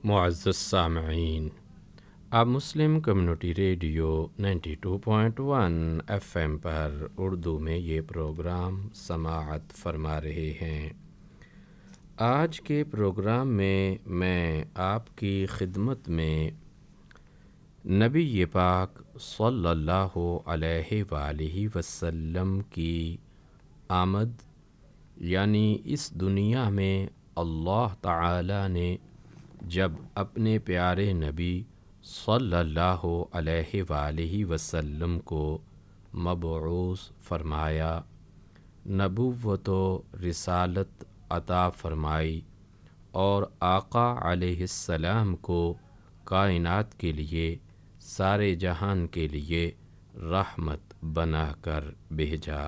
معزز سامعین، آپ مسلم کمیونٹی ریڈیو 92.1 ایف ایم پر اردو میں یہ پروگرام سماعت فرما رہے ہیں۔ آج کے پروگرام میں آپ کی خدمت میں نبی پاک صلی اللہ علیہ وآلہ وسلم کی آمد، یعنی اس دنیا میں اللہ تعالی نے جب اپنے پیارے نبی صلی اللہ علیہ وآلہ وسلم کو مبعوث فرمایا، نبوت و رسالت عطا فرمائی اور آقا علیہ السلام کو کائنات کے لیے، سارے جہان کے لیے رحمت بنا کر بھیجا۔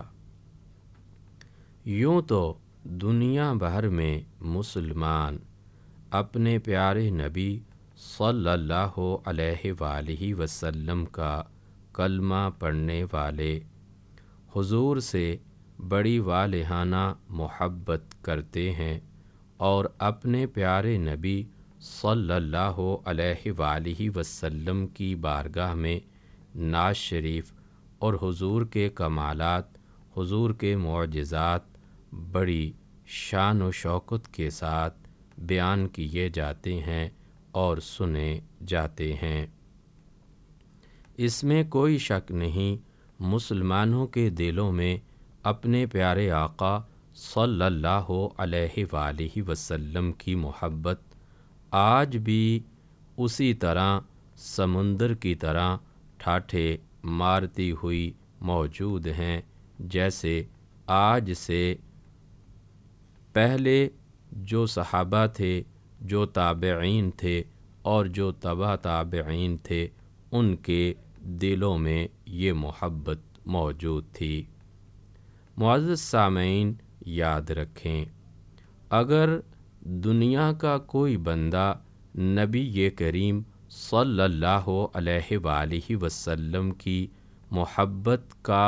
یوں تو دنیا بھر میں مسلمان اپنے پیارے نبی صلی اللہ علیہ وآلہ وسلم کا کلمہ پڑھنے والے حضور سے بڑی والہانہ محبت کرتے ہیں اور اپنے پیارے نبی صلی اللہ علیہ وآلہ وسلم کی بارگاہ میں نعت شریف اور حضور کے کمالات، حضور کے معجزات بڑی شان و شوکت کے ساتھ بیان کیے جاتے ہیں اور سنے جاتے ہیں۔ اس میں کوئی شک نہیں، مسلمانوں کے دلوں میں اپنے پیارے آقا صلی اللہ علیہ وآلہ وسلم کی محبت آج بھی اسی طرح سمندر کی طرح ٹھاٹھے مارتی ہوئی موجود ہیں، جیسے آج سے پہلے جو صحابہ تھے، جو تابعین تھے اور جو تبع تابعین تھے، ان کے دلوں میں یہ محبت موجود تھی۔ معزز سامعین، یاد رکھیں، اگر دنیا کا کوئی بندہ نبی کریم صلی اللہ علیہ وآلہ وسلم کی محبت کا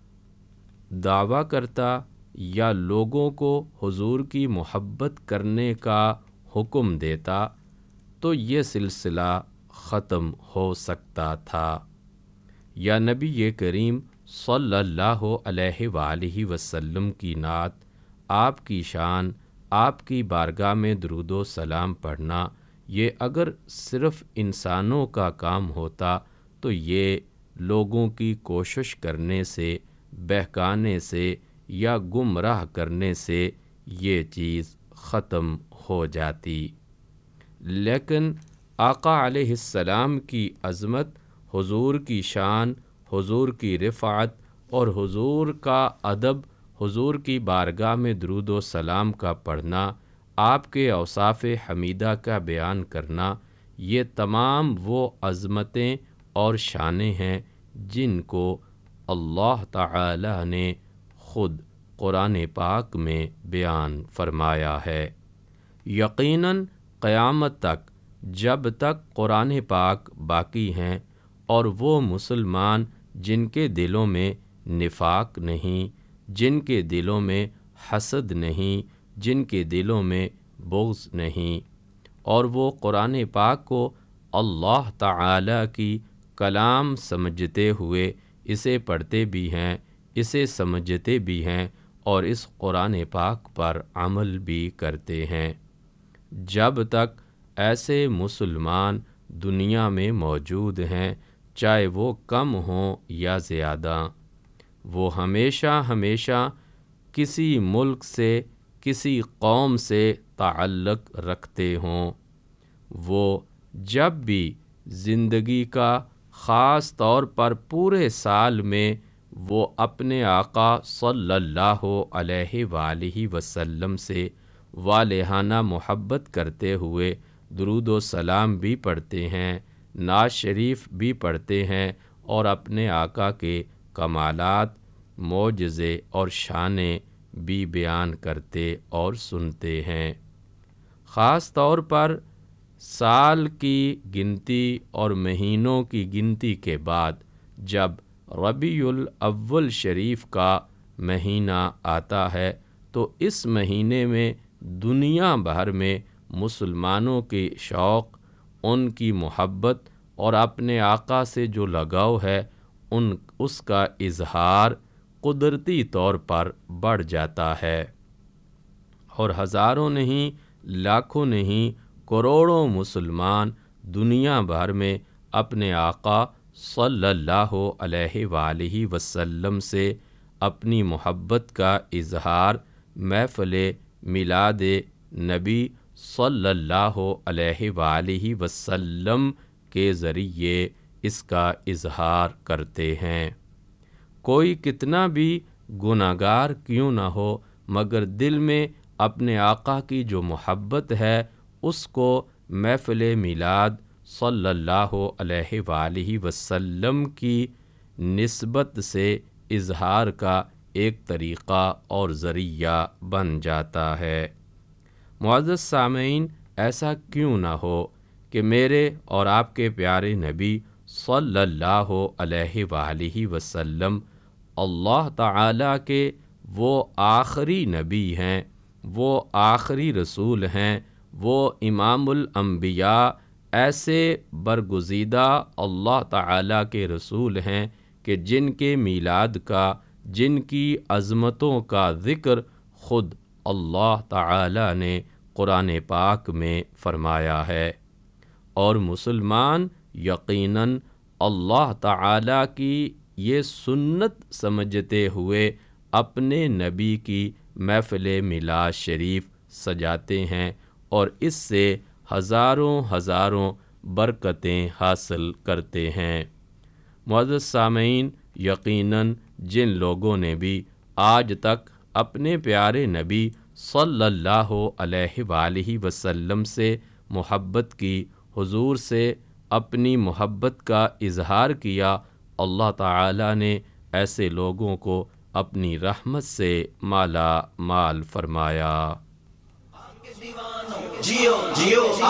دعویٰ کرتا یا لوگوں کو حضور کی محبت کرنے کا حکم دیتا تو یہ سلسلہ ختم ہو سکتا تھا، یا نبی کریم صلی اللہ علیہ وآلہ وسلم کی نعت، آپ کی شان، آپ کی بارگاہ میں درود و سلام پڑھنا، یہ اگر صرف انسانوں کا کام ہوتا تو یہ لوگوں کی کوشش کرنے سے، بہکانے سے یا گمراہ کرنے سے یہ چیز ختم ہو جاتی۔ لیکن آقا علیہ السلام کی عظمت، حضور کی شان، حضور کی رفعت اور حضور کا ادب، حضور کی بارگاہ میں درود و سلام کا پڑھنا، آپ کے اوصاف حمیدہ کا بیان کرنا، یہ تمام وہ عظمتیں اور شانیں ہیں جن کو اللہ تعالی نے خود قرآن پاک میں بیان فرمایا ہے۔ یقیناً قیامت تک، جب تک قرآن پاک باقی ہیں اور وہ مسلمان جن کے دلوں میں نفاق نہیں، جن کے دلوں میں حسد نہیں، جن کے دلوں میں بغض نہیں، اور وہ قرآن پاک کو اللہ تعالی کی کلام سمجھتے ہوئے اسے پڑھتے بھی ہیں، اسے سمجھتے بھی ہیں اور اس قرآن پاک پر عمل بھی کرتے ہیں، جب تک ایسے مسلمان دنیا میں موجود ہیں، چاہے وہ کم ہوں یا زیادہ، وہ ہمیشہ کسی ملک سے، کسی قوم سے تعلق رکھتے ہوں، وہ جب بھی زندگی کا خاص طور پر پورے سال میں وہ اپنے آقا صلی اللہ علیہ وآلہ وسلم سے والہانہ محبت کرتے ہوئے درود و سلام بھی پڑھتے ہیں، نعت شریف بھی پڑھتے ہیں اور اپنے آقا کے کمالات، معجزے اور شانیں بھی بیان کرتے اور سنتے ہیں۔ خاص طور پر سال کی گنتی اور مہینوں کی گنتی کے بعد جب ربیع الاول شریف کا مہینہ آتا ہے تو اس مہینے میں دنیا بھر میں مسلمانوں کے شوق، ان کی محبت اور اپنے آقا سے جو لگاؤ ہے اس کا اظہار قدرتی طور پر بڑھ جاتا ہے، اور ہزاروں نہیں، لاکھوں نہیں، کروڑوں مسلمان دنیا بھر میں اپنے آقا صلی اللہ علیہ وآلہ وسلم سے اپنی محبت کا اظہار محفل میلاد نبی صلی اللہ علیہ وآلہ وسلم کے ذریعے اس کا اظہار کرتے ہیں۔ کوئی کتنا بھی گناہگار کیوں نہ ہو، مگر دل میں اپنے آقا کی جو محبت ہے اس کو محفل میلاد صلی اللہ علیہ وآلہ وسلم کی نسبت سے اظہار کا ایک طریقہ اور ذریعہ بن جاتا ہے۔ معزز سامعین، ایسا کیوں نہ ہو کہ میرے اور آپ کے پیارے نبی صلی اللہ علیہ وآلہ وسلم اللہ تعالیٰ کے وہ آخری نبی ہیں، وہ آخری رسول ہیں، وہ امام الانبیاء، ایسے برگزیدہ اللہ تعالیٰ کے رسول ہیں کہ جن کے میلاد کا، جن کی عظمتوں کا ذکر خود اللہ تعالیٰ نے قرآن پاک میں فرمایا ہے، اور مسلمان یقیناً اللہ تعالیٰ کی یہ سنت سمجھتے ہوئے اپنے نبی کی محفل میلاد شریف سجاتے ہیں اور اس سے ہزاروں ہزاروں برکتیں حاصل کرتے ہیں۔ معزز سامعین، یقیناً جن لوگوں نے بھی آج تک اپنے پیارے نبی صلی اللہ علیہ وآلہ وسلم سے محبت کی، حضور سے اپنی محبت کا اظہار کیا، اللہ تعالیٰ نے ایسے لوگوں کو اپنی رحمت سے مالا مال فرمایا۔ جیو جیو